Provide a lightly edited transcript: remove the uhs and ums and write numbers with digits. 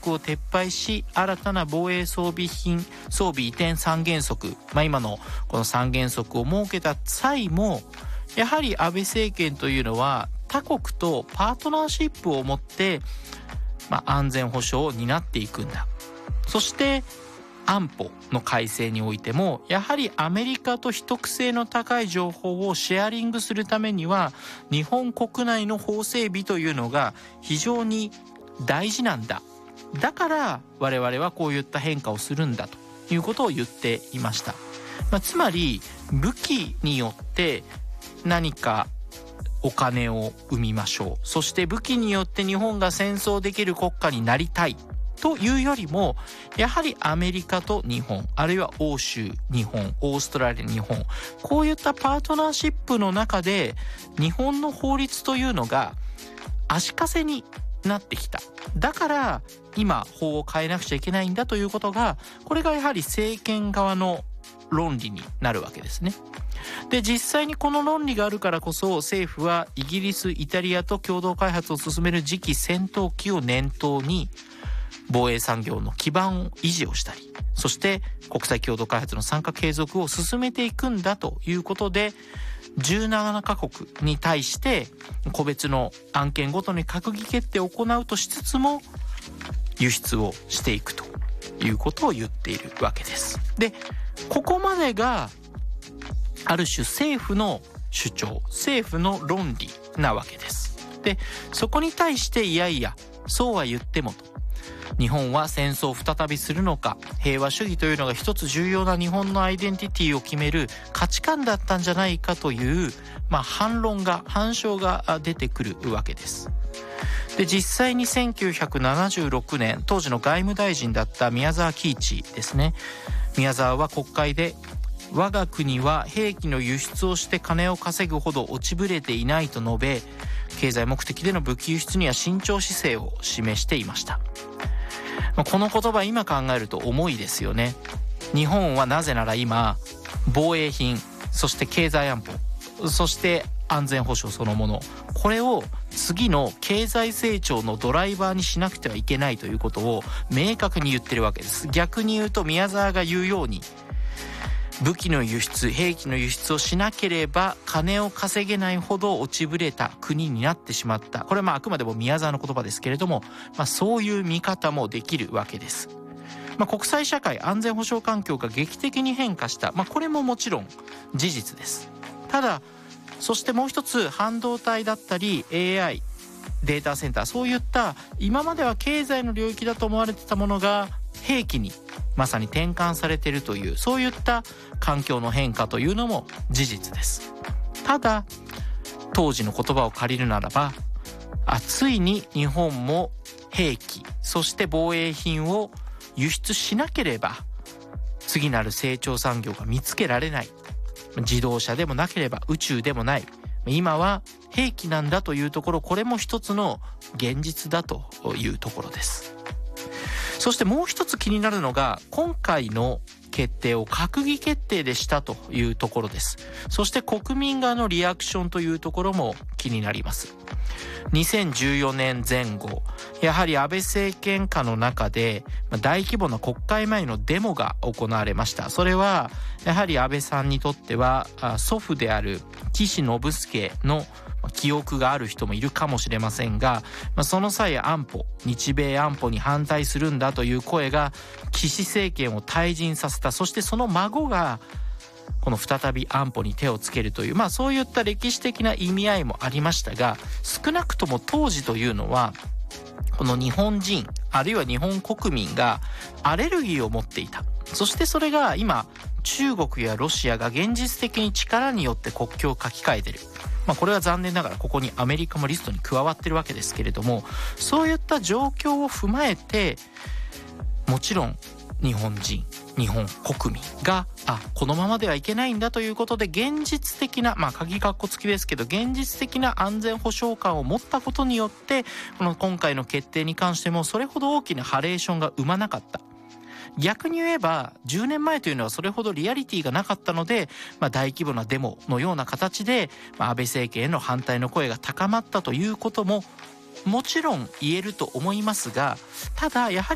則を撤廃し、新たな防衛装備移転三原則、今のこの三原則を設けた際も、やはり安倍政権というのは他国とパートナーシップを持って、安全保障を担っていくんだ。そして安保の改正においても、やはりアメリカと秘匿性の高い情報をシェアリングするためには、日本国内の法整備というのが非常に大事なんだ。だから我々はこういった変化をするんだということを言っていました。つまり武器によって何かお金を生みましょう。そして武器によって日本が戦争できる国家になりたいというよりも、やはりアメリカと日本、あるいは欧州日本、オーストラリア日本、こういったパートナーシップの中で日本の法律というのが足かせになってきた。だから今法を変えなくちゃいけないんだということが、これがやはり政権側の論理になるわけですね。で、実際にこの論理があるからこそ、政府はイギリス、イタリアと共同開発を進める次期戦闘機を念頭に、防衛産業の基盤維持をしたり、そして国際共同開発の参加継続を進めていくんだということで、17カ国に対して個別の案件ごとに閣議決定を行うとしつつも、輸出をしていくということを言っているわけです。で、ここまでがある種政府の主張、政府の論理なわけです。で、そこに対していやいやそうは言ってもと、日本は戦争を再びするのか、平和主義というのが一つ重要な日本のアイデンティティを決める価値観だったんじゃないかという、反証が出てくるわけです。で、実際に1976年、当時の外務大臣だった宮沢喜一ですね。宮沢は国会で、我が国は兵器の輸出をして金を稼ぐほど落ちぶれていないと述べ、経済目的での武器輸出には慎重姿勢を示していました。この言葉今考えると重いですよね。日本はなぜなら今、防衛品、そして経済安保、そして安全保障そのもの、これを次の経済成長のドライバーにしなくてはいけないということを明確に言ってるわけです。逆に言うと、宮沢が言うように、武器の輸出、兵器の輸出をしなければ金を稼げないほど落ちぶれた国になってしまった。これはあくまでも宮沢の言葉ですけれども、そういう見方もできるわけです。国際社会、安全保障環境が劇的に変化した。これももちろん事実です。ただ、そしてもう一つ、半導体だったり AI、データセンター、そういった今までは経済の領域だと思われてたものが兵器にまさに転換されているという、そういった環境の変化というのも事実です。ただ、当時の言葉を借りるならば、ついに日本も兵器、そして防衛品を輸出しなければ次なる成長産業が見つけられない。自動車でもなければ宇宙でもない。今は兵器なんだというところ、これも一つの現実だというところです。そしてもう一つ気になるのが、今回の決定を閣議決定でしたというところです。そして国民側のリアクションというところも気になります。2014年前後、やはり安倍政権下の中で大規模な国会前のデモが行われました。それはやはり安倍さんにとっては祖父である岸信介の記憶がある人もいるかもしれませんが、その際日米安保に反対するんだという声が岸政権を退陣させた。そしてその孫がこの再び安保に手をつけるという、そういった歴史的な意味合いもありましたが、少なくとも当時というのはこの日本人あるいは日本国民がアレルギーを持っていた。そしてそれが今中国やロシアが現実的に力によって国境を書き換えている。これは残念ながらここにアメリカもリストに加わってるわけですけれども、そういった状況を踏まえて、もちろん日本人、日本国民がこのままではいけないんだということで、現実的な鍵括弧付きですけど、現実的な安全保障感を持ったことによって、この今回の決定に関してもそれほど大きなハレーションが生まなかった。逆に言えば10年前というのはそれほどリアリティがなかったので、大規模なデモのような形で、安倍政権への反対の声が高まったということももちろん言えると思いますが、ただやはり